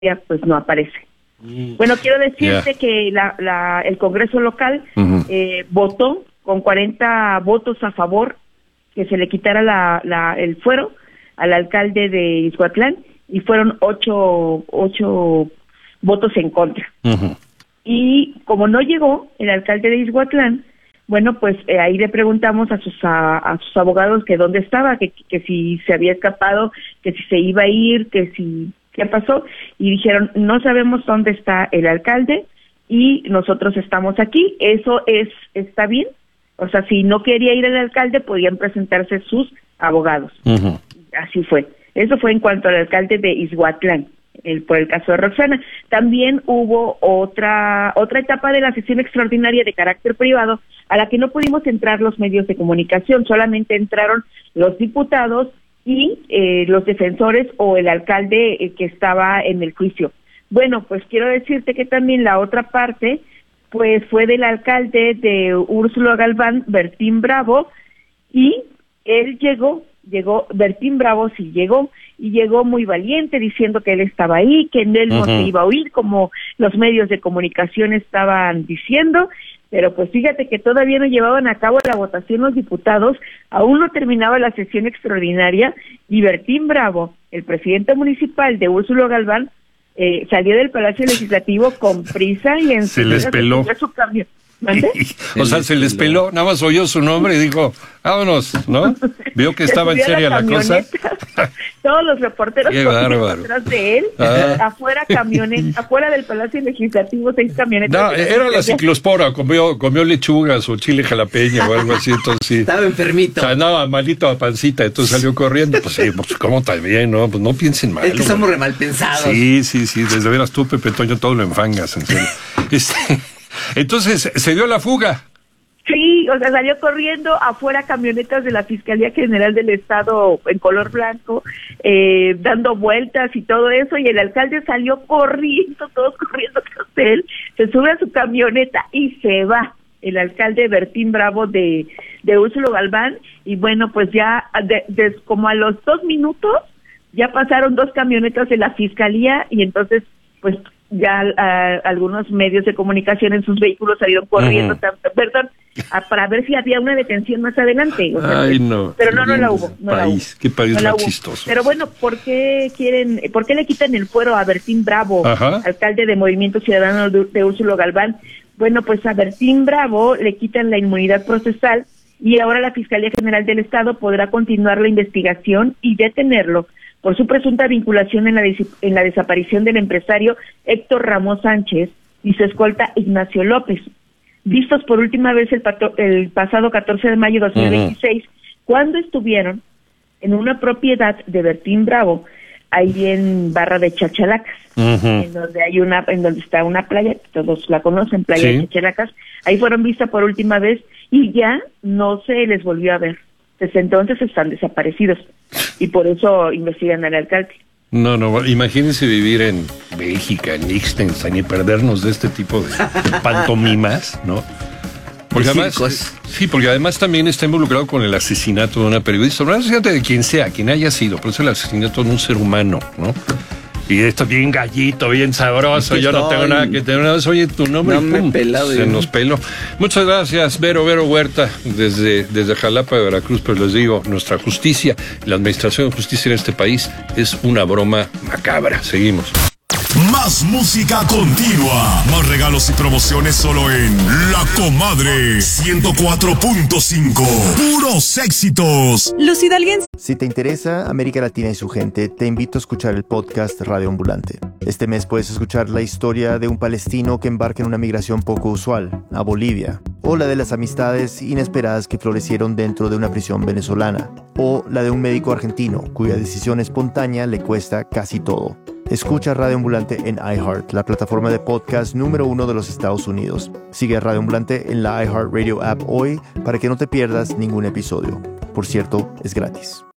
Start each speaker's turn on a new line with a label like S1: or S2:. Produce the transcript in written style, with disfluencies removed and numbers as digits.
S1: pues no aparece. Bueno, quiero decirte que el Congreso local votó con 40 votos a favor que se le quitara el fuero al alcalde de Ixhuatlán, y fueron 8 votos en contra. Y como no llegó el alcalde de Ixhuatlán, bueno, pues ahí le preguntamos a sus abogados que dónde estaba, que si se había escapado, que si se iba a ir, que si qué pasó, y dijeron, no sabemos dónde está el alcalde y nosotros estamos aquí. Eso está bien. O sea, si no quería ir el alcalde, podían presentarse sus abogados. Así fue. Eso fue en cuanto al alcalde de Ixhuatlán, por el caso de Roxana. También hubo otra etapa de la sesión extraordinaria de carácter privado a la que no pudimos entrar los medios de comunicación, solamente entraron los diputados y los defensores o el alcalde que estaba en el juicio. Bueno, pues quiero decirte que también la otra parte pues fue del alcalde de Úrsulo Galván, Bertín Bravo, y él llegó, Bertín Bravo sí llegó, y llegó muy valiente diciendo que él estaba ahí, que en él no se iba a oír, como los medios de comunicación estaban diciendo, pero pues fíjate que todavía no llevaban a cabo la votación los diputados, aún no terminaba la sesión extraordinaria, y Bertín Bravo, el presidente municipal de Úrsulo Galván, salió del Palacio Legislativo con prisa y en
S2: se les peló
S1: su cambio.
S2: O sea, se les peló, nada más oyó su nombre y dijo, vámonos, ¿no? Vio que estaba en serio la cosa.
S1: Todos los reporteros detrás de él, afuera del Palacio Legislativo, 6 camionetas.
S2: No, era la ciclospora, comió lechugas o chile jalapeño o algo así, entonces sí.
S3: Estaba enfermito.
S2: Andaba malito a pancita, entonces salió corriendo. Pues sí, pues cómo también, ¿no? Pues no piensen mal.
S3: Es que somos re mal pensados.
S2: Sí, desde veras tú, Pepe Toño, todo lo enfangas, en serio. Entonces, ¿se dio la fuga?
S1: Sí, o sea, salió corriendo, afuera camionetas de la Fiscalía General del Estado en color blanco, dando vueltas y todo eso, y el alcalde salió corriendo, todos corriendo tras él, se sube a su camioneta y se va. El alcalde Bertín Bravo de Úrsulo Galván, y bueno, pues ya como a los 2 minutos, ya pasaron 2 camionetas de la Fiscalía, y entonces, pues, ya algunos medios de comunicación en sus vehículos salieron corriendo, para ver si había una detención más adelante. O sea,
S2: no.
S1: Pero no la hubo.
S2: Qué país más chistoso.
S1: Pero bueno, ¿por qué le quitan el fuero a Bertín Bravo, alcalde de Movimiento Ciudadano de Úrsulo Galván? Bueno, pues a Bertín Bravo le quitan la inmunidad procesal y ahora la Fiscalía General del Estado podrá continuar la investigación y detenerlo por su presunta vinculación en la desaparición del empresario Héctor Ramos Sánchez y su escolta Ignacio López, vistos por última vez el pasado 14 de mayo de 2026, cuando estuvieron en una propiedad de Bertín Bravo, ahí en Barra de Chachalacas, en donde está una playa, todos la conocen, Playa de Chachalacas. Ahí fueron vistas por última vez y ya no se les volvió a ver. Desde entonces están desaparecidos y por eso investigan al alcalde.
S2: No, imagínense vivir en Bélgica, en Liechtenstein y perdernos de este tipo de pantomimas, ¿no? Porque además también está involucrado con el asesinato de una periodista, no asesinato de quien sea, quien haya sido, pero es el asesinato de un ser humano, ¿no? Y esto bien gallito, bien sabroso, yo no tengo nada que tener. Oye, tu nombre, se nos peló. Muchas gracias, Vero Huerta, desde Jalapa de Veracruz, pero les digo, nuestra justicia, la administración de justicia en este país es una broma macabra. Seguimos.
S4: Más música continua, más regalos y promociones solo en La Comadre 104.5. Puros éxitos.
S5: Los hidalguenses.
S6: Si te interesa América Latina y su gente, te invito a escuchar el podcast Radio Ambulante. Este mes puedes escuchar la historia de un palestino que embarca en una migración poco usual, a Bolivia, o la de las amistades inesperadas que florecieron dentro de una prisión venezolana, o la de un médico argentino cuya decisión espontánea le cuesta casi todo. Escucha Radio Ambulante en iHeart, la plataforma de podcast número 1 de los Estados Unidos. Sigue a Radio Ambulante en la iHeartRadio app hoy para que no te pierdas ningún episodio. Por cierto, es gratis.